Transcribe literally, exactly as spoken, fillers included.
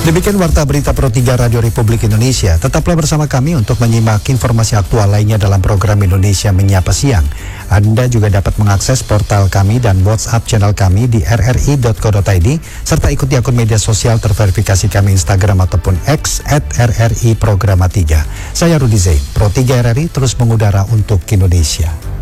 Demikian Warta Berita Pro tiga Radio Republik Indonesia. Tetaplah bersama kami untuk menyimak informasi aktual lainnya dalam program Indonesia Menyapa Siang. Anda juga dapat mengakses portal kami dan WhatsApp channel kami di r r i dot co dot i d serta ikuti akun media sosial terverifikasi kami Instagram ataupun X at r r i programa tiga. Saya Rudi Zain, Pro tiga R R I terus mengudara untuk Indonesia.